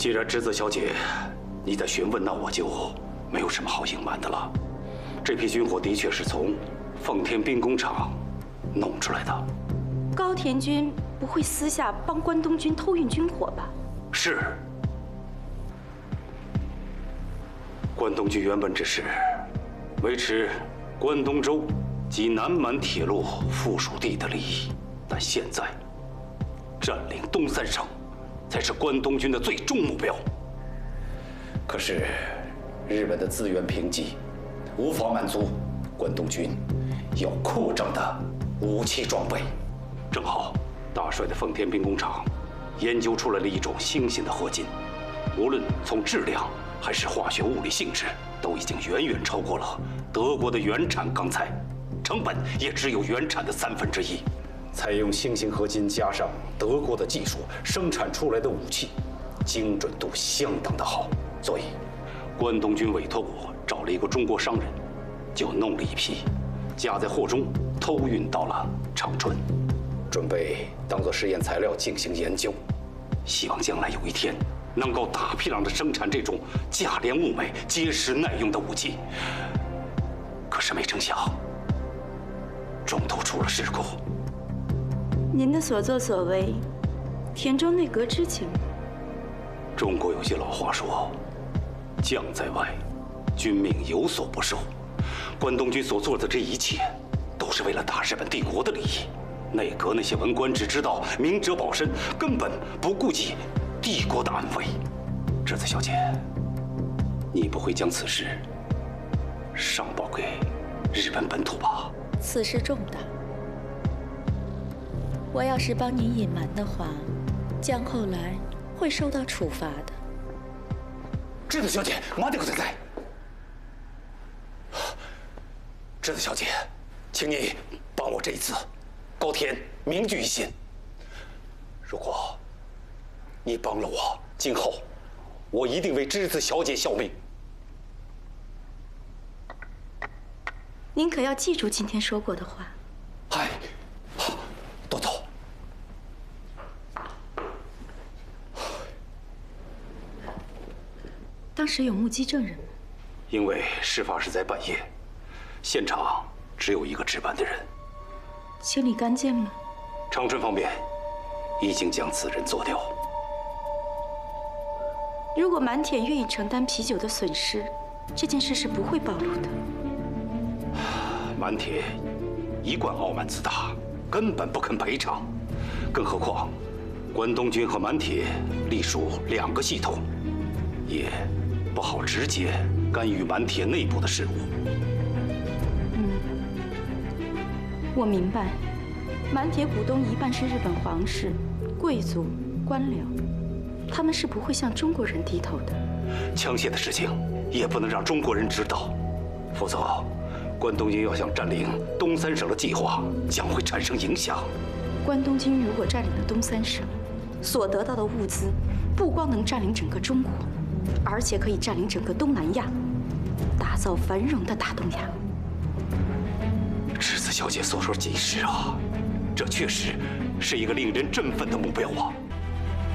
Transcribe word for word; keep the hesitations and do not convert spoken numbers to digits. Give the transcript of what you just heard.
既然栀子小姐你在询问，那我就没有什么好隐瞒的了。这批军火的确是从奉天兵工厂弄出来的。 高田君不会私下帮关东军偷运军火吧？ 是。关东军原本只是维持关东州及南满铁路附属地的利益，但现在占领东三省才是关东军的最终目标。可是日本的资源贫瘠，无法满足关东军要扩张的武器装备。正好大帅的奉天兵工厂研究出来了一种新型的合金，无论从质量还是化学物理性质，都已经远远超过了德国的原产钢材，成本也只有原产的三分之一。采用新型合金加上德国的技术生产出来的武器，精准度相当的好，所以关东军委托我找了一个中国商人，就弄了一批，夹在货中偷运到了长春，准备当作实验材料进行研究，希望将来有一天能够大批量的生产这种价廉物美、结实耐用的武器。可是没成想，中途出了事故。 您的所作所为，田中内阁知情。 中国有句老话说：“将在外，军命有所不受。”关东军所做的这一切，都是为了大日本帝国的利益。内阁那些文官只知道明哲保身，根本不顾及帝国的安危。栀子小姐，你不会将此事上报给日本本土吧？ 此事重大，我要是帮您隐瞒的话，将后来会受到处罚的。 栀子小姐，待ってください。栀子小姐，请你帮我这一次，高田铭记于心。如果你帮了我，今后我一定为栀子小姐效命。 您可要记住今天说过的话。 嗨，好，多走。 当时有目击证人吗？ 因为事发是在半夜，现场只有一个值班的人。 清理干净了？ 长春方面已经将此人做掉。 如果满铁愿意承担啤酒的损失，这件事是不会暴露的。 满铁一贯傲慢自大，根本不肯赔偿。更何况，关东军和满铁隶属两个系统，也不好直接干预满铁内部的事务。 嗯，我明白，满铁股东一半是日本皇室、贵族、官僚，他们是不会向中国人低头的。 枪械的事情也不能让中国人知道，否则关东军要想占领东三省的计划将会产生影响。 关东军如果占领了东三省，所得到的物资不光能占领整个中国，而且可以占领整个东南亚，打造繁荣的大东亚。 栀子小姐所说极是啊，这确实是一个令人振奋的目标啊。